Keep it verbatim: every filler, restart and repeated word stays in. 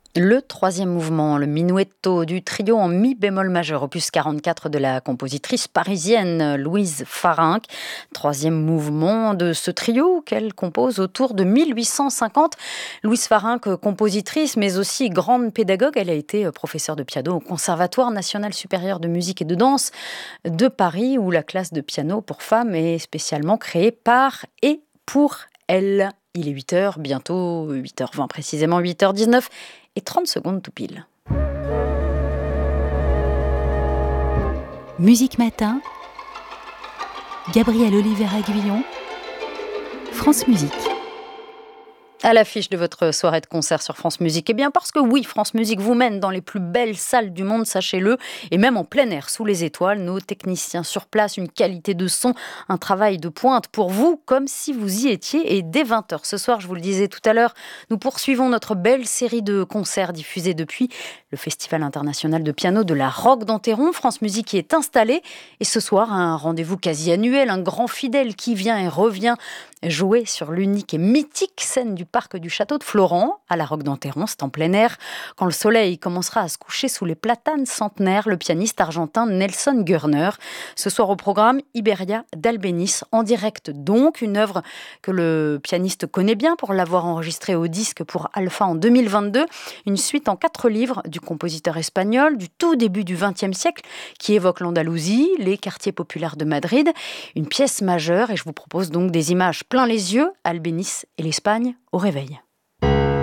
Le troisième mouvement, le minuetto du trio en mi bémol majeur, opus quarante-quatre de la compositrice parisienne Louise Farinck. Troisième mouvement de ce trio qu'elle compose autour de mille huit cent cinquante. Louise Farinck, compositrice mais aussi grande pédagogue, elle a été professeure de piano au Conservatoire national supérieur de musique et de danse de Paris, où la classe de piano pour femmes est spécialement créée par et pour elle. Il est huit heures, bientôt huit heures vingt précisément, huit heures dix-neuf et trente secondes tout pile. Musique Matin, Gabriel Oliveira-Guillon, France Musique. À l'affiche de votre soirée de concert sur France Musique. Eh bien parce que oui, France Musique vous mène dans les plus belles salles du monde, sachez-le, et même en plein air, sous les étoiles, nos techniciens sur place, une qualité de son, un travail de pointe pour vous, comme si vous y étiez. Et dès vingt heures ce soir, je vous le disais tout à l'heure, nous poursuivons notre belle série de concerts diffusés depuis le Festival international de piano de la Roque d'Enterron. France Musique y est installée, et ce soir, un rendez-vous quasi annuel, un grand fidèle qui vient et revient jouer sur l'unique et mythique scène du parc du château de Florent, à la Roque d'Enterron, c'est en plein air. Quand le soleil commencera à se coucher sous les platanes centenaires, le pianiste argentin Nelson Gurner. Ce soir au programme, Iberia d'Albéniz, en direct donc, une œuvre que le pianiste connaît bien pour l'avoir enregistrée au disque pour Alpha en deux mille vingt-deux, une suite en quatre livres du compositeur espagnol du tout début du vingtième siècle qui évoque l'Andalousie, les quartiers populaires de Madrid, une pièce majeure, et je vous propose donc des images plein les yeux, Albéniz et l'Espagne au réveil.